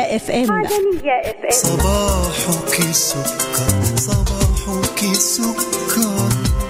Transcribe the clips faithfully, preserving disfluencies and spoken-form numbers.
عدنية اف ام. عدنية اف ام. صباحك سكر صباحك سكر.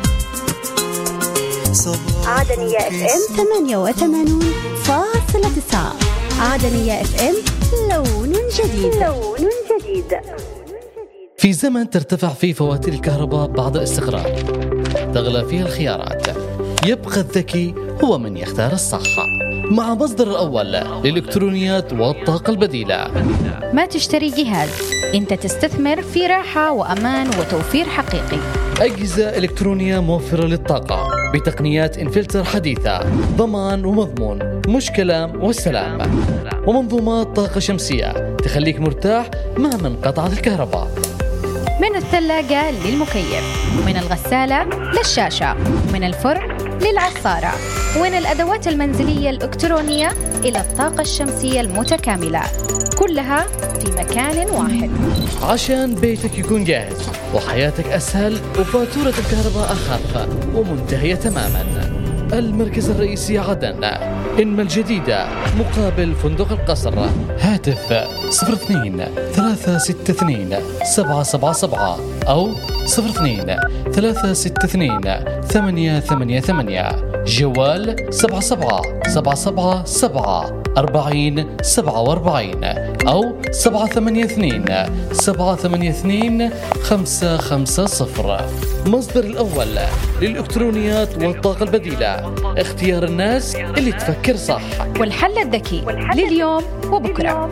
عدنية اف ام ثمانية وثمانين فاصلة تسعة. عدنية اف ام لون جديد. لون جديد. في زمن ترتفع فيه فواتير الكهرباء بعد استقرار، تغلى فيه الخيارات، يبقى الذكي هو من يختار الصح. مع مصدر الأول للإلكترونيات والطاقة البديلة. ما تشتري جهاز، أنت تستثمر في راحة وأمان وتوفير حقيقي. أجهزة إلكترونية موفرة للطاقة بتقنيات انفلتر حديثة، ضمان ومضمون، مش كلام والسلام. ومنظومات طاقة شمسية تخليك مرتاح مهما انقطعت الكهرباء. من الثلاجة للمكيف، من الغسالة للشاشة، من الفرن للعصارة، ومن الأدوات المنزلية الإلكترونية إلى الطاقة الشمسية المتكاملة، كلها في مكان واحد. عشان بيتك يكون جاهز وحياتك أسهل وفاتورة الكهرباء أخف ومنتهية تماما. المركز الرئيسي عدن، إنما الجديدة مقابل فندق القصر. هاتف صفر اثنين ثلاثة ستة اثنين سبعة سبعة سبعة أو صفر اثنين ثلاثة ستة اثنين ثمانية ثمانية ثمانية. جوال سبعة سبعة سبعة سبعة سبعة أربعين سبعة وأربعين أو سبعة ثمانية اثنين سبعة ثمانية اثنين خمسة خمسة صفر. مصدر الأول للإلكترونيات والطاقة البديلة، اختيار الناس اللي تفكر صح. والحل الذكي لليوم وبكرة.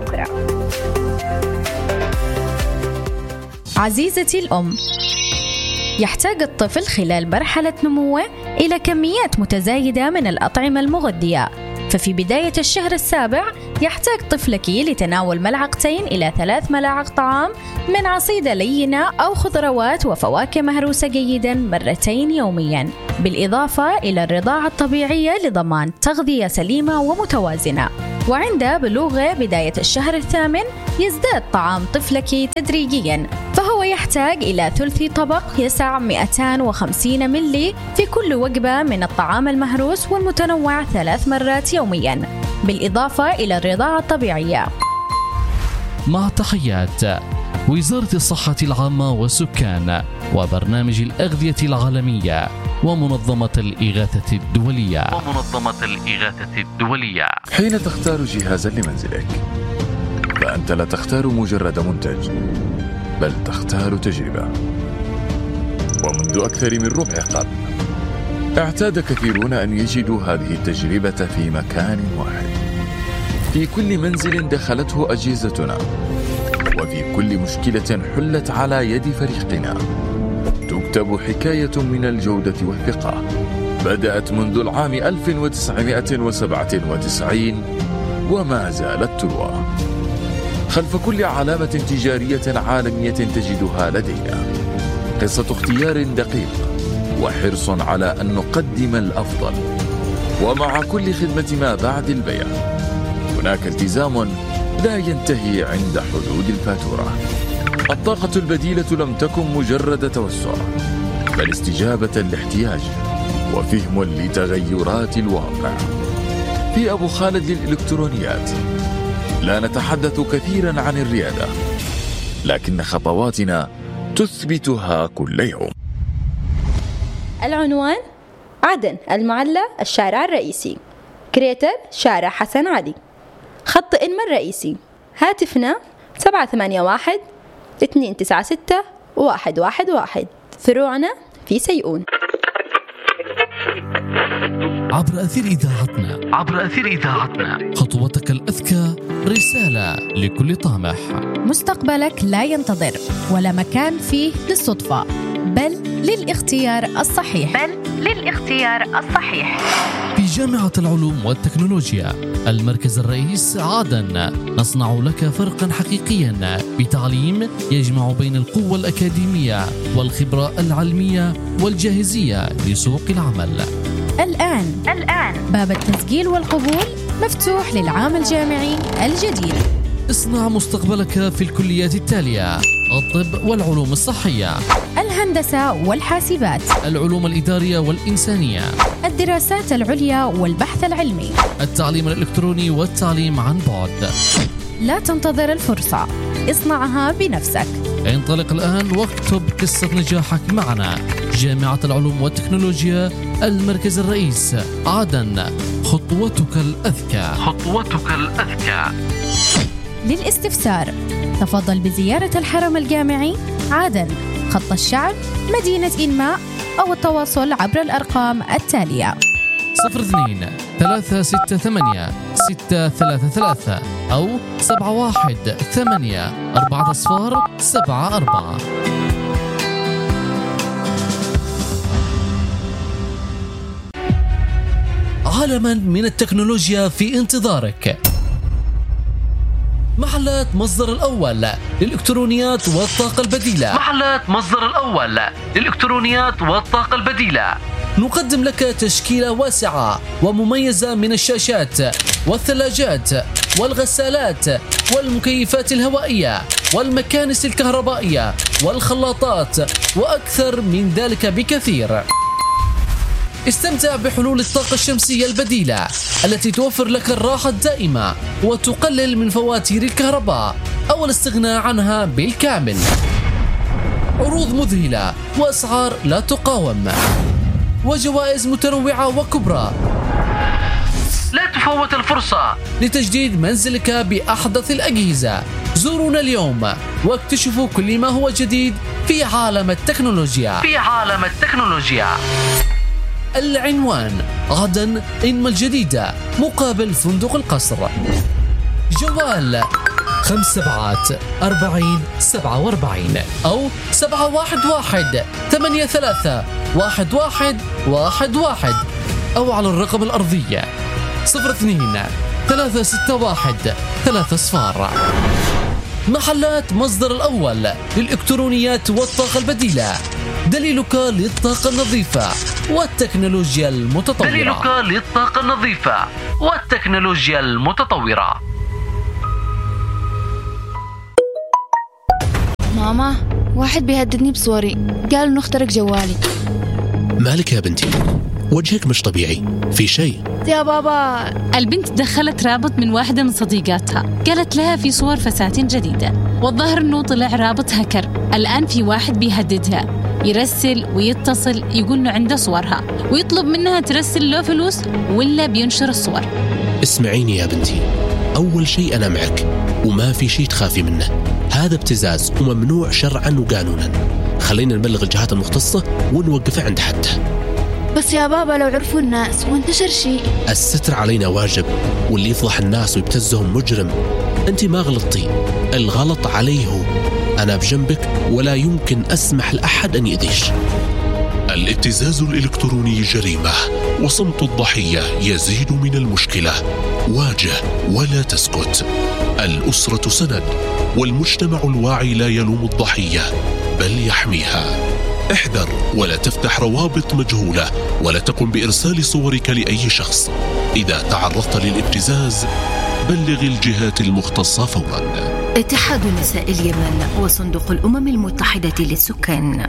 عزيزتي الأم، يحتاج الطفل خلال مرحلة نموه إلى كميات متزايدة من الأطعمة المغذية، ففي بداية الشهر السابع يحتاج طفلك لتناول ملعقتين إلى ثلاث ملاعق طعام من عصيدة لينة أو خضروات وفواكه مهروسة جيدا مرتين يوميا، بالإضافة إلى الرضاعة الطبيعية لضمان تغذية سليمة ومتوازنة. وعند بلوغ بداية الشهر الثامن يزداد طعام طفلك تدريجيا، فهو يحتاج إلى ثلث طبق يسع مئتين وخمسين ملي في كل وجبة من الطعام المهروس والمتنوع ثلاث مرات يوميا، بالإضافة إلى الرضاعة الطبيعية. مع تحيات وزارة الصحة العامة والسكان وبرنامج الأغذية العالمية ومنظمة الإغاثة الدولية. ومنظمة الإغاثة الدولية. حين تختار جهازا لمنزلك فأنت لا تختار مجرد منتج، بل تختار تجربة. ومنذ أكثر من ربع قرن اعتاد كثيرون أن يجدوا هذه التجربة في مكان واحد، في كل منزل دخلته أجهزتنا، وفي كل مشكلة حلت على يد فريقنا تكتب حكاية من الجودة والثقة بدأت منذ العام ألف وتسعمائة وسبعة وتسعين وما زالت تروى. خلف كل علامة تجارية عالمية تجدها لدينا قصة اختيار دقيق وحرص على أن نقدم الأفضل، ومع كل خدمة ما بعد البيع هناك التزام لا ينتهي عند حدود الفاتورة. الطاقة البديلة لم تكن مجرد توسع، بل استجابة لاحتياج وفهم لتغيرات الواقع. في أبو خالد للإلكترونيات لا نتحدث كثيرا عن الريادة، لكن خطواتنا تثبتها كل يوم. العنوان: عدن، المعلى، الشارع الرئيسي. كريتر: شارع حسن علي. خط إنما الرئيسي. هاتفنا سبعة ثمانية واحد اثنين تسعة ستة واحد واحد واحد. فروعنا في سيئون. عبر أثير إذاعتنا عبر أثير إذاعتنا خطوتك الأذكى رسالة لكل طامح. مستقبلك لا ينتظر ولا مكان فيه للصدفة، بل للاختيار الصحيح. بل للاختيار الصحيح. في جامعة العلوم والتكنولوجيا المركز الرئيس عدن نصنع لك فرقا حقيقيا بتعليم يجمع بين القوة الأكاديمية والخبرة العلمية والجاهزية لسوق العمل. الآن الآن باب التسجيل والقبول مفتوح للعام الجامعي الجديد. اصنع مستقبلك في الكليات التالية: الطب والعلوم الصحية، الهندسة والحاسبات، العلوم الإدارية والإنسانية، الدراسات العليا والبحث العلمي، التعليم الإلكتروني والتعليم عن بعد. لا تنتظر الفرصة، اصنعها بنفسك. انطلق الآن واكتب قصة نجاحك معنا. جامعة العلوم والتكنولوجيا، المركز الرئيس، عدن. خطوتك الأذكى. خطوتك الأذكى. للاستفسار تفضل بزيارة الحرم الجامعي، عدن، خط الشعب، مدينة إنماء، أو التواصل عبر الأرقام التالية: صفر اثنين ثلاثة ستة ثمانية ستة ثلاثة ثلاثة أو سبعة واحد ثمانية أربعة صفار سبعة أربعة. عالما من التكنولوجيا في انتظارك. محلات مصدر الأول للإلكترونيات والطاقة البديلة. محلات مصدر الأول للإلكترونيات والطاقة البديلة. نقدم لك تشكيلة واسعة ومميزة من الشاشات والثلاجات والغسالات والمكيفات الهوائية والمكانس الكهربائية والخلاطات وأكثر من ذلك بكثير. استمتع بحلول الطاقة الشمسية البديلة التي توفر لك الراحة الدائمة وتقلل من فواتير الكهرباء أو الاستغناء عنها بالكامل. عروض مذهلة وأسعار لا تقاوم وجوائز متنوعة وكبرى. لا تفوت الفرصة لتجديد منزلك بأحدث الأجهزة. زورونا اليوم واكتشفوا كل ما هو جديد في عالم التكنولوجيا. في عالم التكنولوجيا. العنوان: عدن إنما الجديدة مقابل فندق القصر. جوال خمس سبعات أربعين سبعة وأربعين أو سبعة واحد واحد ثمانية ثلاثة واحد واحد واحد واحد أو على الرقم الأرضية صفر اثنين ثلاثة ستة واحد ثلاثة صفار. محلات مصدر الأول للإلكترونيات والطاقة البديلة، دليلك للطاقة النظيفة والتكنولوجيا المتطورة. دليلك للطاقة النظيفة والتكنولوجيا المتطورة. ماما، واحد بيهددني بصوري، قال إنه اخترق جوالي. مالك يا بنتي؟ وجهك مش طبيعي، في شيء؟ يا بابا، البنت دخلت رابط من واحدة من صديقاتها، قالت لها في صور فساتين جديدة، والظاهر إنه طلع رابط هكر. الآن في واحد بيهددها، يرسل ويتصل يقول إنه عنده صورها ويطلب منها ترسل له فلوس ولا بينشر الصور. اسمعيني يا بنتي، أول شيء أنا معك وما في شيء تخافي منه، هذا ابتزاز وممنوع شرعا وقانونا. خلينا نبلغ الجهات المختصة ونوقفه عند حده. بس يا بابا لو عرفوا الناس وانتشر شيء. الستر علينا واجب، واللي يفضح الناس ويبتزهم مجرم. انت ما غلطتي، الغلط عليه هو. أنا بجنبك ولا يمكن أسمح لأحد أن يأذيش. الابتزاز الإلكتروني جريمة، وصمت الضحية يزيد من المشكلة. واجه ولا تسكت. الأسرة سند، والمجتمع الواعي لا يلوم الضحية بل يحميها. احذر ولا تفتح روابط مجهولة، ولا تقم بإرسال صورك لأي شخص. إذا تعرضت للابتزاز بلغ الجهات المختصة فورا. اتحاد نساء اليمن وصندوق الأمم المتحدة للسكان.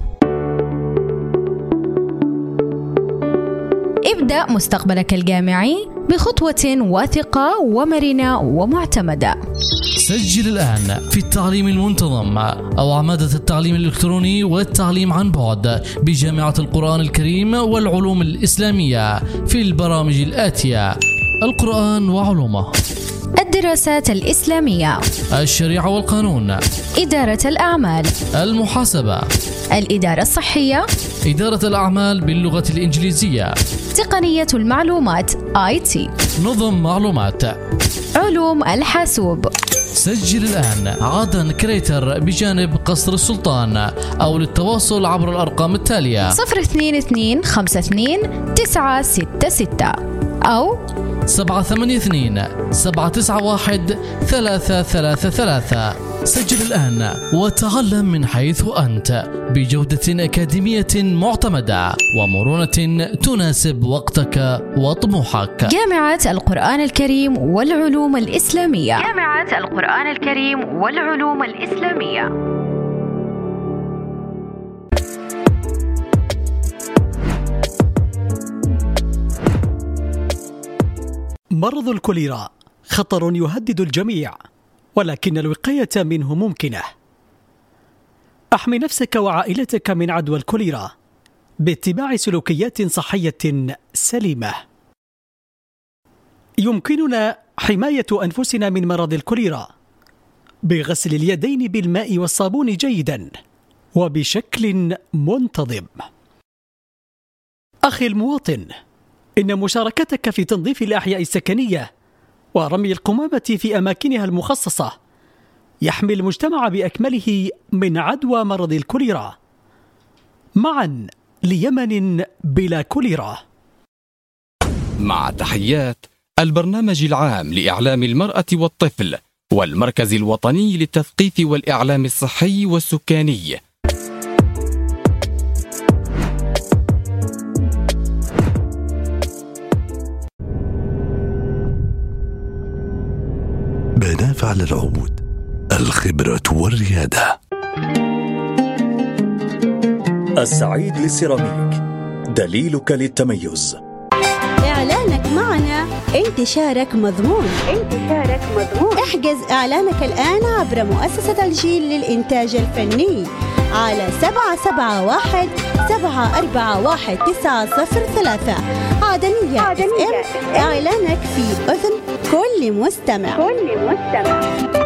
ابدأ مستقبلك الجامعي بخطوة واثقة ومرنة ومعتمدة. سجل الآن في التعليم المنتظم أو عمادة التعليم الإلكتروني والتعليم عن بعد بجامعة القرآن الكريم والعلوم الإسلامية في البرامج الآتية: القرآن وعلومه، الدراسات الإسلامية، الشريعة والقانون، إدارة الأعمال، المحاسبة، الإدارة الصحية، إدارة الأعمال باللغة الإنجليزية، تقنية المعلومات آي تي، نظم معلومات، علوم الحاسوب. سجل الآن عدن كريتر بجانب قصر السلطان، أو للتواصل عبر الأرقام التالية صفر اثنين اثنين خمسة اثنين تسعة ستة ستة أو سبعة ثمانية اثنين سبعة تسعة واحد ثلاثة ثلاثة ثلاثة. سجل الآن وتعلم من حيث أنت بجودة أكاديمية معتمدة ومرونة تناسب وقتك وطموحك. جامعة القرآن الكريم والعلوم الإسلامية. جامعة القرآن الكريم والعلوم الإسلامية. مرض الكوليرا خطر يهدد الجميع، ولكن الوقاية منه ممكنة. أحمي نفسك وعائلتك من عدوى الكوليرا باتباع سلوكيات صحية سليمة. يمكننا حماية أنفسنا من مرض الكوليرا بغسل اليدين بالماء والصابون جيدا وبشكل منتظم. أخي المواطن، إن مشاركتك في تنظيف الأحياء السكنية ورمي القمامة في أماكنها المخصصة يحمي المجتمع بأكمله من عدوى مرض الكوليرا. معا ليمن بلا كوليرا. مع تحيات البرنامج العام لإعلام المرأة والطفل والمركز الوطني للتثقيف والإعلام الصحي والسكاني. بنافع للعود، الخبرة والريادة. السعيد للسيراميك، دليلك للتميز. إعلانك معنا انتشارك مضمون. انتشارك مضمون. احجز إعلانك الآن عبر مؤسسة الجيل للإنتاج الفني على سبعة سبعة واحد سبعة أربعة واحد تسعة صفر ثلاثة. عدنية اف ام، إعلانك في أذن كل مستمع. كل مستمع.